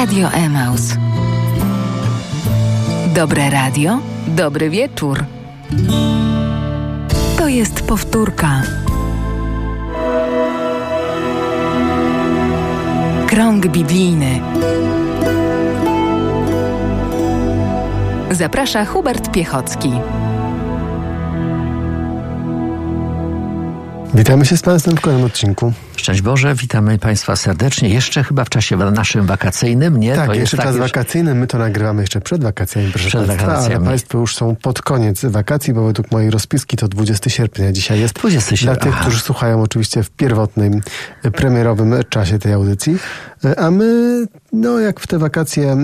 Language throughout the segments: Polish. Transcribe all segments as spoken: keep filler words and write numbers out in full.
Radio Emaus. Dobre radio, dobry wieczór. To jest powtórka. Krąg biblijny. Zaprasza Hubert Piechocki. Witamy się z Państwem w kolejnym odcinku. Szczęść Boże, witamy Państwa serdecznie. Jeszcze chyba w czasie naszym wakacyjnym, nie? Tak, to jeszcze jest czas tak, wakacyjny. My to nagrywamy jeszcze przed wakacjami, proszę przed Państwa, wakacjami. ale Państwo już są pod koniec wakacji, bo według mojej rozpiski to dwudziestego sierpnia dzisiaj jest. dwudziestego sierpnia. Dla tych, którzy słuchają oczywiście w pierwotnym, premierowym czasie tej audycji. A my, no jak w te wakacje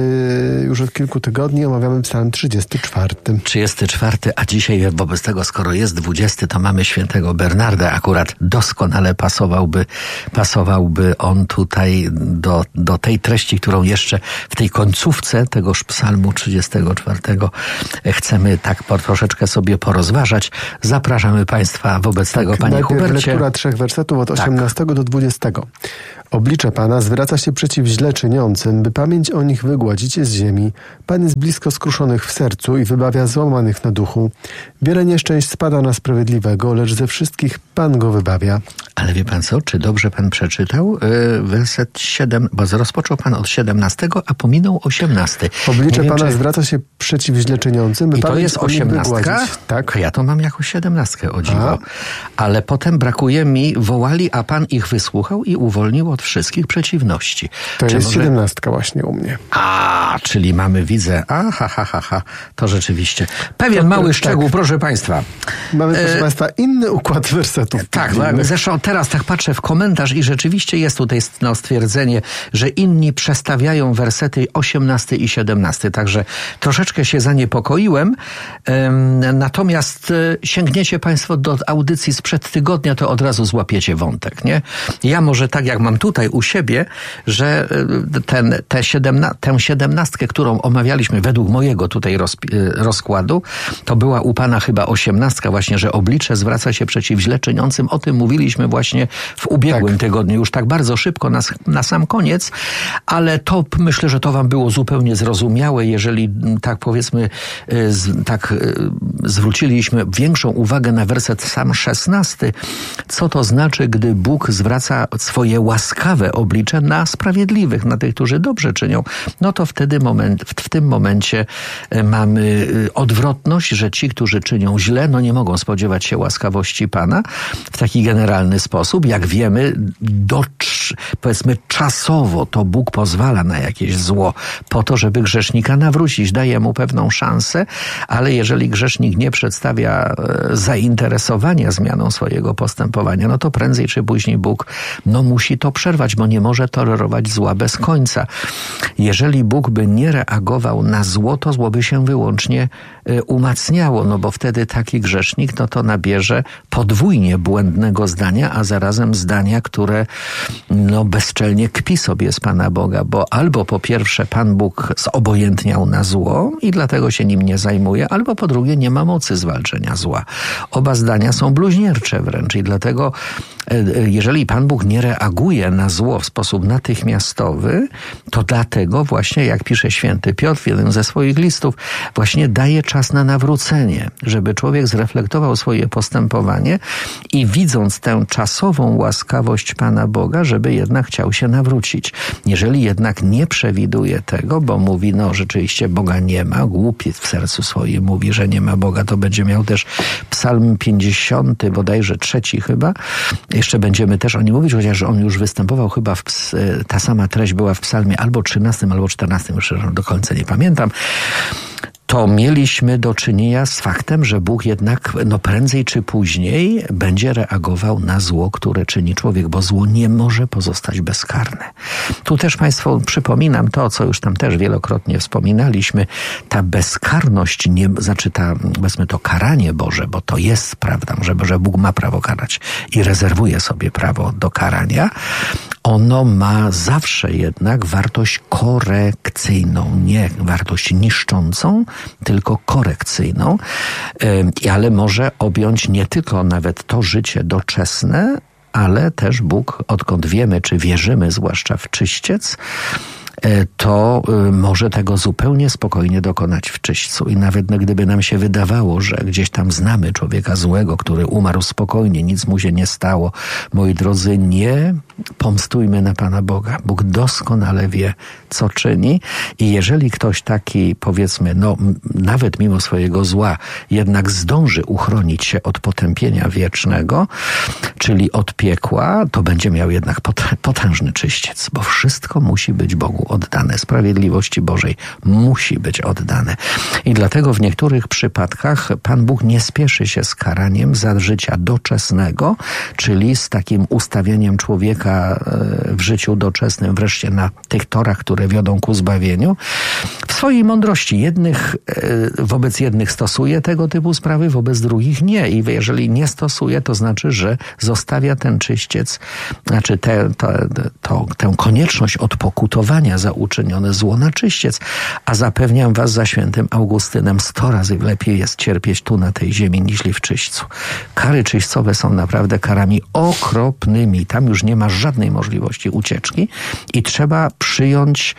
już od kilku tygodni omawiamy Psalm trzydziesty czwarty. trzydziesty czwarty, a dzisiaj wobec tego, skoro jest dwudziesty, to mamy świętego Bernarda. Akurat doskonale pasowałby, pasowałby on tutaj do, do tej treści, którą jeszcze w tej końcówce tegoż Psalmu trzydziestego czwartego chcemy tak po, troszeczkę sobie porozważać. Zapraszamy Państwa wobec tego, tak, Panie Hubercie. Hubercie. Lektura trzech wersetów od tak. osiemnastego do dwudziestego. Oblicze Pana zwraca się przeciw źle czyniącym, by pamięć o nich wygładzić z ziemi. Pan jest blisko skruszonych w sercu i wybawia złamanych na duchu. Wiele nieszczęść spada na sprawiedliwego, lecz ze wszystkich Pan go wybawia. Ale wie Pan co, czy dobrze Pan przeczytał? Yy, werset siedem, bo rozpoczął Pan od siedemnastego, a pominął osiemnasty. Oblicze wiem, Pana czy... zwraca się przeciw źle czyniącym, by I to pamięć jest o nich osiemnastka? wygładzić. Tak. Ja to mam jako siedemnastkę, o dziwo. A. Ale potem brakuje mi, wołali, a Pan ich wysłuchał i uwolnił od wszystkich przeciwności. To Czy jest może... siedemnastka właśnie u mnie. A, czyli mamy, widzę, a, ha, ha, ha, ha, to rzeczywiście. Pewien To, mały tak. szczegół, proszę Państwa. Mamy, proszę E... Państwa, inny układ wersetów. Tak, zresztą teraz tak patrzę w komentarz i rzeczywiście jest tutaj no, stwierdzenie, że inni przestawiają wersety osiemnasty i siedemnasty, także troszeczkę się zaniepokoiłem. Ym, natomiast y, sięgniecie Państwo do audycji sprzed tygodnia, to od razu złapiecie wątek, nie? Ja może tak jak mam tutaj u siebie, że y, ten, te siedemna, tę siedemnastkę, którą omawialiśmy według mojego tutaj roz, y, rozkładu, to była u Pana chyba osiemnastka właśnie, że oblicze zwraca się przeciw źle czyniącym. O tym mówiliśmy właśnie w ubiegłym tak. tygodniu, już tak bardzo szybko na, na sam koniec, ale to myślę, że to Wam było zupełnie zrozumiałe, jeżeli tak powiedzmy, z, tak zwróciliśmy większą uwagę na werset sam szesnasty. Co to znaczy, gdy Bóg zwraca swoje łaskawe oblicze na sprawiedliwych, na tych, którzy dobrze czynią? No to wtedy moment, w, w tym momencie mamy odwrotność, że ci, którzy czynią źle, no nie mogą spodziewać się łaskawości Pana w taki generalny sposób. Jak wiemy, do, powiedzmy czasowo to Bóg pozwala na jakieś zło po to, żeby grzesznika nawrócić. Daje mu pewną szansę, ale jeżeli grzesznik nie przedstawia zainteresowania zmianą swojego postępowania, no to prędzej czy później Bóg no musi to przerwać, bo nie może tolerować zła bez końca. Jeżeli Bóg by nie reagował na zło, to zło by się wyłącznie umacniało, no bo wtedy taki grzesznik no to nabierze podwójnie błędnego zdania, a zarazem zdania, które no bezczelnie kpi sobie z Pana Boga, bo albo po pierwsze Pan Bóg zobojętniał na zło i dlatego się nim nie zajmuje, albo po drugie nie ma mocy zwalczenia zła. Oba zdania są bluźniercze wręcz i dlatego jeżeli Pan Bóg nie reaguje na zło w sposób natychmiastowy, to dlatego właśnie, jak pisze święty Piotr w jednym ze swoich listów, właśnie daje czas na nawrócenie, żeby człowiek zreflektował swoje postępowanie i widząc tę czasową łaskawość Pana Boga, żeby jednak chciał się nawrócić. Jeżeli jednak nie przewiduje tego, bo mówi, no rzeczywiście Boga nie ma, głupiec w sercu swoim mówi, że nie ma Boga, to będzie miał też Psalm pięćdziesiąty, bodajże trzeci chyba. Jeszcze będziemy też o nim mówić, chociaż on już występował chyba, w, ta sama treść była w psalmie albo trzynastym, albo czternastym, już do końca nie pamiętam. To mieliśmy do czynienia z faktem, że Bóg jednak no prędzej czy później będzie reagował na zło, które czyni człowiek, bo zło nie może pozostać bezkarne. Tu też Państwu przypominam to, co już tam też wielokrotnie wspominaliśmy, ta bezkarność, nie, znaczy ta, powiedzmy to karanie Boże, bo to jest prawda, że, że Bóg ma prawo karać i rezerwuje sobie prawo do karania, ono ma zawsze jednak wartość korekcyjną, nie wartość niszczącą, tylko korekcyjną, ale może objąć nie tylko nawet to życie doczesne, ale też Bóg, odkąd wiemy, czy wierzymy, zwłaszcza w czyściec, to może tego zupełnie spokojnie dokonać w czyśćcu. I nawet no, gdyby nam się wydawało, że gdzieś tam znamy człowieka złego, który umarł spokojnie, nic mu się nie stało. Moi drodzy, nie pomstujmy na Pana Boga. Bóg doskonale wie, co czyni i jeżeli ktoś taki, powiedzmy, no nawet mimo swojego zła, jednak zdąży uchronić się od potępienia wiecznego, czyli od piekła, to będzie miał jednak potężny czyściec, bo wszystko musi być Bogu oddane. Sprawiedliwości Bożej musi być oddane. I dlatego w niektórych przypadkach Pan Bóg nie spieszy się z karaniem za życia doczesnego, czyli z takim ustawieniem człowieka w życiu doczesnym wreszcie na tych torach, które wiodą ku zbawieniu. W swojej mądrości jednych, wobec jednych stosuje tego typu sprawy, wobec drugich nie. I jeżeli nie stosuje, to znaczy, że zostawia ten czyściec, znaczy te, te, to, tę konieczność odpokutowania za uczynione zło na czyściec. A zapewniam was za świętym Augustynem, sto razy lepiej jest cierpieć tu na tej ziemi, niźli w czyśćcu. Kary czyśćcowe są naprawdę karami okropnymi. Tam już nie ma żadnej możliwości ucieczki i trzeba przyjąć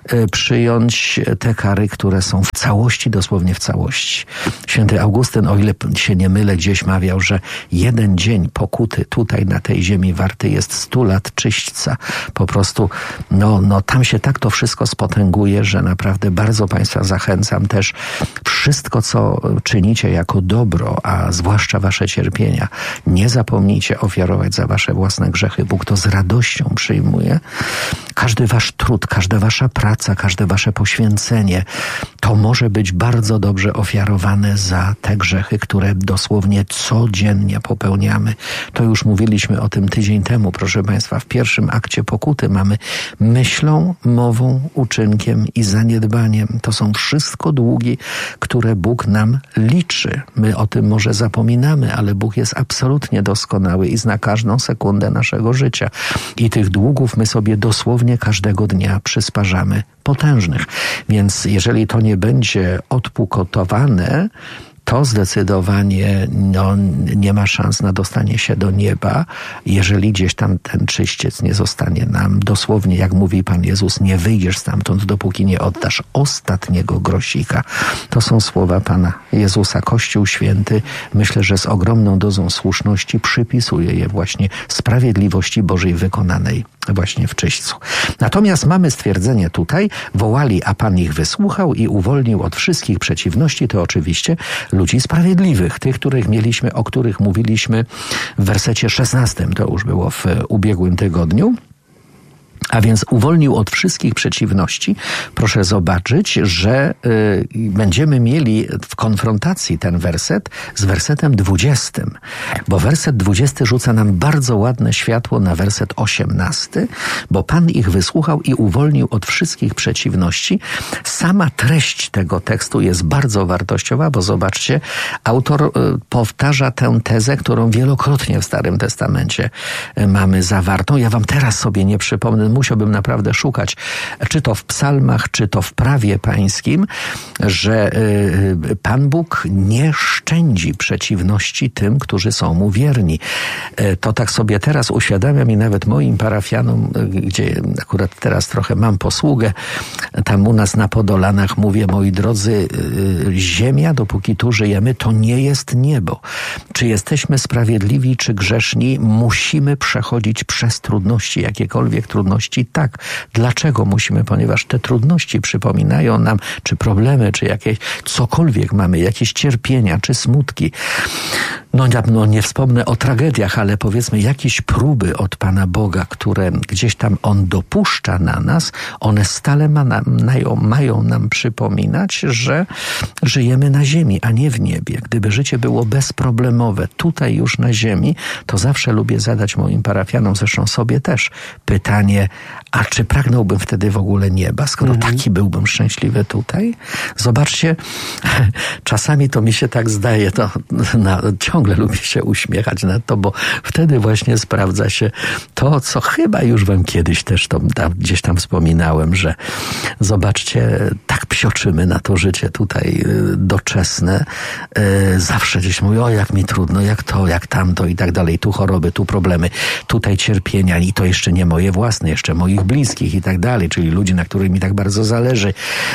przyjąć te kary, które są w całości, dosłownie w całości. Święty Augustyn, o ile się nie mylę, gdzieś mawiał, że jeden dzień pokuty tutaj na tej ziemi warty jest stu lat czyśćca. Po prostu, no, no tam się tak to wszystko spotęguje, że naprawdę bardzo Państwa zachęcam też. Wszystko, co czynicie jako dobro, a zwłaszcza wasze cierpienia, nie zapomnijcie ofiarować za wasze własne grzechy. Bóg to z radością przyjmuje. Każdy wasz trud, każda wasza praca, każde wasze poświęcenie, to może być bardzo dobrze ofiarowane za te grzechy, które dosłownie codziennie popełniamy. To już mówiliśmy o tym tydzień temu, proszę Państwa. W pierwszym akcie pokuty mamy myślą, mową, uczynkiem i zaniedbaniem. To są wszystko długi, które Bóg nam liczy. My o tym może zapominamy, ale Bóg jest absolutnie doskonały i zna każdą sekundę naszego życia. I tych długów my sobie dosłownie każdego dnia przysparzamy potężnych. Więc jeżeli to nie będzie odpukotowane, to zdecydowanie no, nie ma szans na dostanie się do nieba, jeżeli gdzieś tam ten czyściec nie zostanie nam, dosłownie jak mówi Pan Jezus, nie wyjdziesz stamtąd, dopóki nie oddasz ostatniego grosika. To są słowa Pana Jezusa. Kościół Święty, myślę, że z ogromną dozą słuszności przypisuje je właśnie sprawiedliwości Bożej wykonanej właśnie w czyśćcu. Natomiast mamy stwierdzenie tutaj, wołali, a Pan ich wysłuchał i uwolnił od wszystkich przeciwności, to oczywiście ludzi sprawiedliwych, tych, których mieliśmy, o których mówiliśmy w wersecie szesnastym, to już było w ubiegłym tygodniu. A więc uwolnił od wszystkich przeciwności. Proszę zobaczyć, że y, będziemy mieli w konfrontacji ten werset z wersetem dwudziestym. Bo werset dwudziesty rzuca nam bardzo ładne światło na werset osiemnasty, bo Pan ich wysłuchał i uwolnił od wszystkich przeciwności. Sama treść tego tekstu jest bardzo wartościowa, bo zobaczcie, autor y, powtarza tę tezę, którą wielokrotnie w Starym Testamencie y, mamy zawartą. Ja wam teraz sobie nie przypomnę, musiałbym naprawdę szukać, czy to w psalmach, czy to w prawie pańskim, że y, Pan Bóg nie szczędzi przeciwności tym, którzy są mu wierni. Y, to tak sobie teraz uświadamiam i nawet moim parafianom, y, gdzie akurat teraz trochę mam posługę, tam u nas na Podolanach mówię, moi drodzy, y, ziemia, dopóki tu żyjemy, to nie jest niebo. Czy jesteśmy sprawiedliwi, czy grzeszni, musimy przechodzić przez trudności, jakiekolwiek trudności. Tak. Dlaczego musimy? Ponieważ te trudności przypominają nam, czy problemy, czy jakieś, cokolwiek mamy, jakieś cierpienia, czy smutki. No, no nie wspomnę o tragediach, ale powiedzmy jakieś próby od Pana Boga, które gdzieś tam On dopuszcza na nas, one stale ma nam, mają, mają nam przypominać, że żyjemy na ziemi, a nie w niebie. Gdyby życie było bezproblemowe tutaj już na ziemi, to zawsze lubię zadać moim parafianom, zresztą sobie też, pytanie, a czy pragnąłbym wtedy w ogóle nieba, skoro mm. taki byłbym szczęśliwy tutaj? Zobaczcie, czasami to mi się tak zdaje, to na, ciągle ciągle lubię się uśmiechać na to, bo wtedy właśnie sprawdza się to, co chyba już wam kiedyś też to, tam, gdzieś tam wspominałem, że zobaczcie, tak psioczymy na to życie tutaj doczesne. Zawsze gdzieś mówię, o jak mi trudno, jak to, jak tamto i tak dalej. Tu choroby, tu problemy, tutaj cierpienia i to jeszcze nie moje własne, jeszcze moich bliskich i tak dalej, czyli ludzi, na których mi tak bardzo zależy.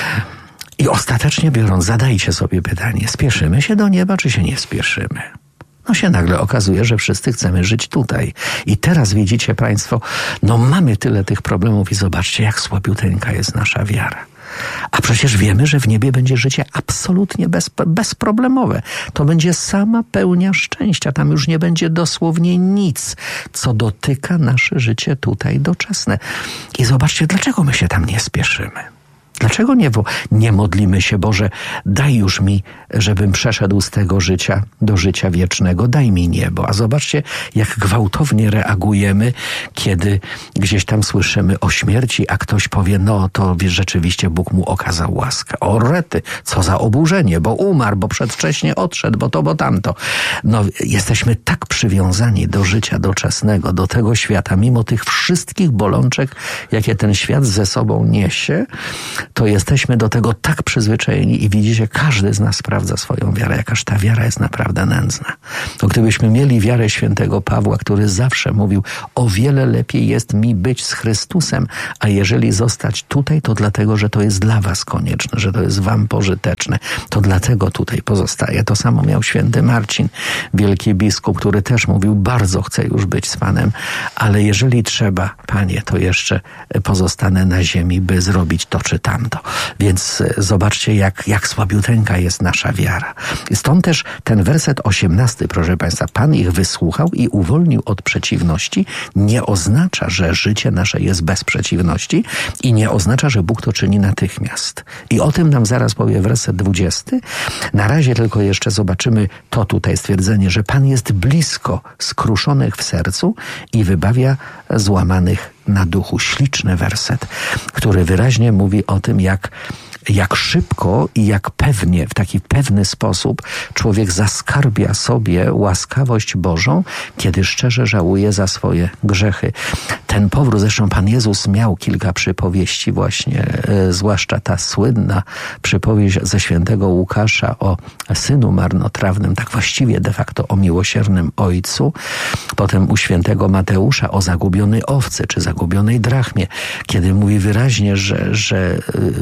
I ostatecznie biorąc, zadajcie sobie pytanie, spieszymy się do nieba, czy się nie spieszymy? No się nagle okazuje, że wszyscy chcemy żyć tutaj. I teraz widzicie państwo, no mamy tyle tych problemów i zobaczcie, jak słabiuteńka jest nasza wiara. A przecież wiemy, że w niebie będzie życie absolutnie bez, bezproblemowe. To będzie sama pełnia szczęścia. Tam już nie będzie dosłownie nic, co dotyka nasze życie tutaj doczesne. I zobaczcie, dlaczego my się tam nie spieszymy. Dlaczego nie, nie modlimy się, Boże, daj już mi, żebym przeszedł z tego życia do życia wiecznego, daj mi niebo. A zobaczcie, jak gwałtownie reagujemy, kiedy gdzieś tam słyszymy o śmierci, a ktoś powie, no to rzeczywiście Bóg mu okazał łaskę. O rety, co za oburzenie, bo umarł, bo przedwcześnie odszedł, bo to, bo tamto. No, jesteśmy tak przywiązani do życia doczesnego, do tego świata, mimo tych wszystkich bolączek, jakie ten świat ze sobą niesie, to jesteśmy do tego tak przyzwyczajeni i widzicie, każdy z nas sprawdza swoją wiarę, jakaż ta wiara jest naprawdę nędzna. To gdybyśmy mieli wiarę świętego Pawła, który zawsze mówił, o wiele lepiej jest mi być z Chrystusem, a jeżeli zostać tutaj, to dlatego, że to jest dla was konieczne, że to jest wam pożyteczne. To dlatego tutaj pozostaje. To samo miał święty Marcin, wielki biskup, który też mówił, bardzo chcę już być z Panem, ale jeżeli trzeba, Panie, to jeszcze pozostanę na ziemi, by zrobić to czy tamto. Więc zobaczcie, jak, jak słabiuteńka jest nasza wiara. Stąd też ten werset osiemnasty, proszę państwa, Pan ich wysłuchał i uwolnił od przeciwności, nie oznacza, że życie nasze jest bez przeciwności i nie oznacza, że Bóg to czyni natychmiast. I o tym nam zaraz powie werset dwudziesty. Na razie tylko jeszcze zobaczymy to tutaj stwierdzenie, że Pan jest blisko skruszonych w sercu i wybawia złamanych na duchu. Śliczny werset, który wyraźnie mówi o tym, jak jak szybko i jak pewnie, w taki pewny sposób człowiek zaskarbia sobie łaskawość Bożą, kiedy szczerze żałuje za swoje grzechy. Ten powrót, zresztą Pan Jezus miał kilka przypowieści właśnie, e, zwłaszcza ta słynna przypowieść ze świętego Łukasza o synu marnotrawnym, tak właściwie de facto o miłosiernym ojcu. Potem u świętego Mateusza o zagubionej owcy, czy zagubionej drachmie, kiedy mówi wyraźnie, że, że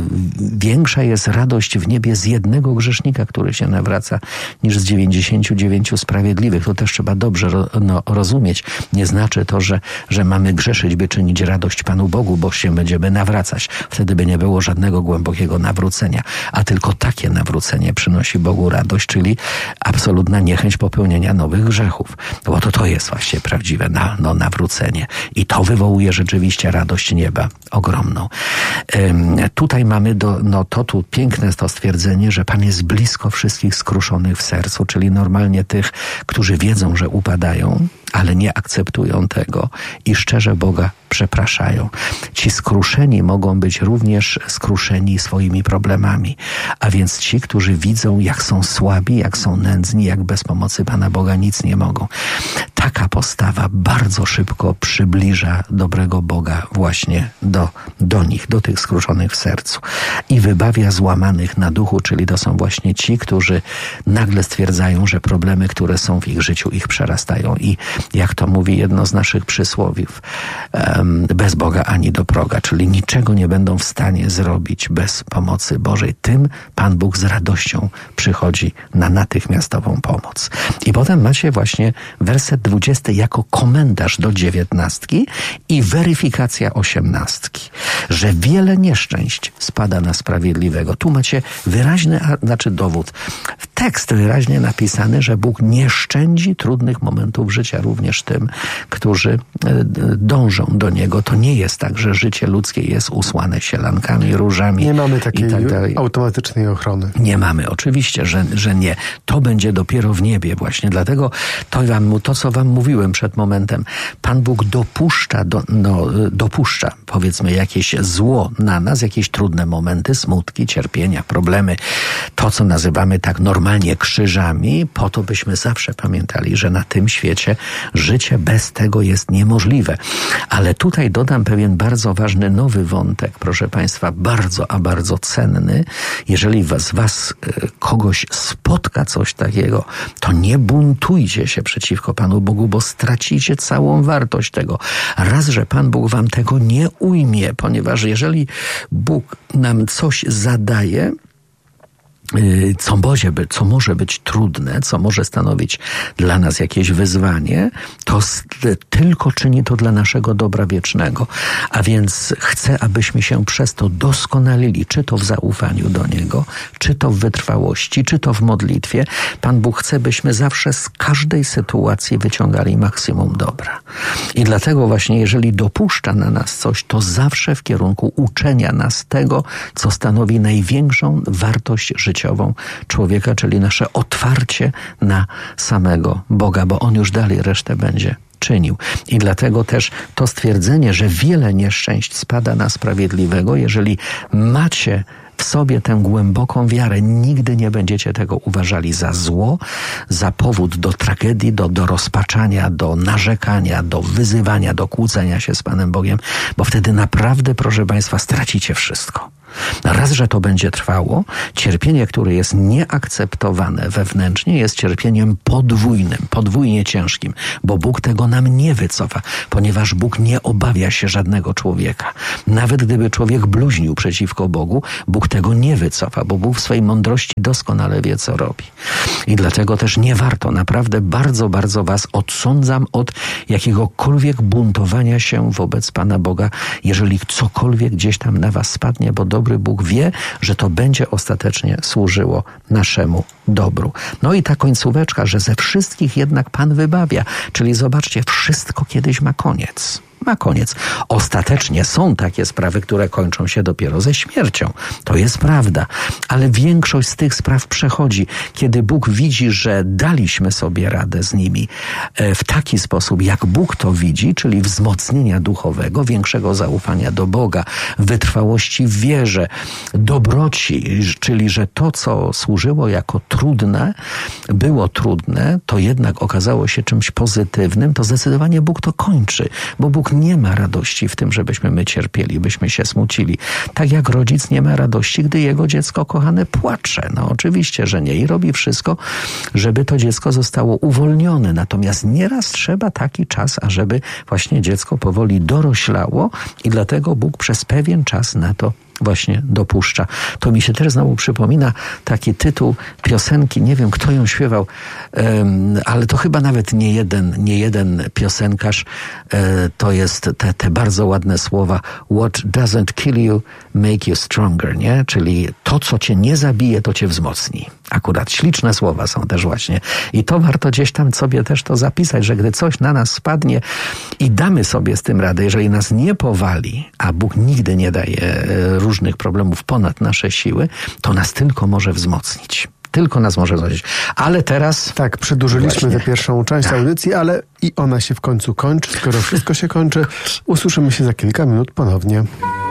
wie Większa jest radość w niebie z jednego grzesznika, który się nawraca, niż z dziewięćdziesięciu dziewięciu sprawiedliwych. To też trzeba dobrze no, rozumieć. Nie znaczy to, że, że mamy grzeszyć, by czynić radość Panu Bogu, bo się będziemy nawracać. Wtedy by nie było żadnego głębokiego nawrócenia. A tylko takie nawrócenie przynosi Bogu radość, czyli absolutna niechęć popełnienia nowych grzechów. Bo to to jest właśnie prawdziwe na, no, nawrócenie. I to wywołuje rzeczywiście radość nieba ogromną. Ym, tutaj mamy do, no, to tu piękne jest to stwierdzenie, że Pan jest blisko wszystkich skruszonych w sercu, czyli normalnie tych, którzy wiedzą, że upadają, ale nie akceptują tego i szczerze Boga przepraszają. Ci skruszeni mogą być również skruszeni swoimi problemami, a więc ci, którzy widzą, jak są słabi, jak są nędzni, jak bez pomocy Pana Boga nic nie mogą. Taka postawa bardzo szybko przybliża dobrego Boga właśnie do, do nich, do tych skruszonych w sercu i wybawia złamanych na duchu, czyli to są właśnie ci, którzy nagle stwierdzają, że problemy, które są w ich życiu, ich przerastają i jak to mówi jedno z naszych przysłowiów, bez Boga ani do proga, czyli niczego nie będą w stanie zrobić bez pomocy Bożej. Tym Pan Bóg z radością przychodzi na natychmiastową pomoc. I potem macie właśnie werset dwudziesty jako komentarz do dziewiętnastki i weryfikacja osiemnastki, że wiele nieszczęść spada na sprawiedliwego. Tu macie wyraźny, znaczy dowód, tekst wyraźnie napisany, że Bóg nie szczędzi trudnych momentów życia również tym, którzy dążą do Niego. To nie jest tak, że życie ludzkie jest usłane sielankami, różami. Nie mamy takiej i tak dalej. automatycznej ochrony. Nie mamy, oczywiście, że, że nie. To będzie dopiero w niebie właśnie. Dlatego to, wam, to, co wam mówiłem przed momentem, Pan Bóg dopuszcza, do, no, dopuszcza, powiedzmy, jakieś zło na nas, jakieś trudne momenty, smutki, cierpienia, problemy, to co nazywamy tak normalnie krzyżami, po to byśmy zawsze pamiętali, że na tym świecie życie bez tego jest niemożliwe. Ale tutaj dodam pewien bardzo ważny nowy wątek, proszę Państwa, bardzo, a bardzo cenny. Jeżeli was, was kogoś spotka coś takiego, to nie buntujcie się przeciwko Panu Bogu, bo stracicie całą wartość tego. Raz, że Pan Bóg wam tego nie ujmie, ponieważ jeżeli Bóg nam coś zadaje, co może, być, co może być trudne, co może stanowić dla nas jakieś wyzwanie, to tylko czyni to dla naszego dobra wiecznego. A więc chcę, abyśmy się przez to doskonalili, czy to w zaufaniu do Niego, czy to w wytrwałości, czy to w modlitwie. Pan Bóg chce, byśmy zawsze z każdej sytuacji wyciągali maksimum dobra. I dlatego właśnie, jeżeli dopuszcza na nas coś, to zawsze w kierunku uczenia nas tego, co stanowi największą wartość życia człowieka, czyli nasze otwarcie na samego Boga, bo On już dalej resztę będzie czynił. I dlatego też to stwierdzenie, że wiele nieszczęść spada na sprawiedliwego, jeżeli macie w sobie tę głęboką wiarę, nigdy nie będziecie tego uważali za zło, za powód do tragedii, do, do rozpaczania, do narzekania, do wyzywania, do kłócenia się z Panem Bogiem, bo wtedy naprawdę, proszę Państwa, stracicie wszystko. Raz, że to będzie trwało, cierpienie, które jest nieakceptowane wewnętrznie, jest cierpieniem podwójnym, podwójnie ciężkim, bo Bóg tego nam nie wycofa, ponieważ Bóg nie obawia się żadnego człowieka. Nawet gdyby człowiek bluźnił przeciwko Bogu, Bóg tego nie wycofa, bo Bóg w swojej mądrości doskonale wie, co robi. I dlatego też nie warto, naprawdę bardzo, bardzo was odsądzam od jakiegokolwiek buntowania się wobec Pana Boga, jeżeli cokolwiek gdzieś tam na was spadnie, bo dobry Bóg wie, że to będzie ostatecznie służyło naszemu dobru. No i ta końcóweczka, że ze wszystkich jednak Pan wybawia, czyli zobaczcie, wszystko kiedyś ma koniec. Ma koniec. Ostatecznie są takie sprawy, które kończą się dopiero ze śmiercią. To jest prawda. Ale większość z tych spraw przechodzi, kiedy Bóg widzi, że daliśmy sobie radę z nimi w taki sposób, jak Bóg to widzi, czyli wzmocnienia duchowego, większego zaufania do Boga, wytrwałości w wierze, dobroci, czyli że to, co służyło jako trudne, było trudne, to jednak okazało się czymś pozytywnym, to zdecydowanie Bóg to kończy, bo Bóg nie ma radości w tym, żebyśmy my cierpieli, byśmy się smucili. Tak jak rodzic nie ma radości, gdy jego dziecko kochane płacze. No oczywiście, że nie i robi wszystko, żeby to dziecko zostało uwolnione. Natomiast nieraz trzeba taki czas, ażeby właśnie dziecko powoli doroślało i dlatego Bóg przez pewien czas na to właśnie dopuszcza. To mi się też znowu przypomina taki tytuł piosenki, nie wiem kto ją śpiewał, um, ale to chyba nawet nie jeden, nie jeden piosenkarz, um, to jest te, te bardzo ładne słowa what doesn't kill you make you stronger, nie? Czyli to, co cię nie zabije, to cię wzmocni. Akurat śliczne słowa są też właśnie. I to warto gdzieś tam sobie też to zapisać, że gdy coś na nas spadnie i damy sobie z tym radę, jeżeli nas nie powali, a Bóg nigdy nie daje różnych problemów ponad nasze siły, to nas tylko może wzmocnić. Tylko nas może wzmocnić. Ale teraz... Tak, przedłużyliśmy właśnie tę pierwszą część tak. audycji, ale i ona się w końcu kończy. Skoro wszystko się kończy, usłyszymy się za kilka minut ponownie.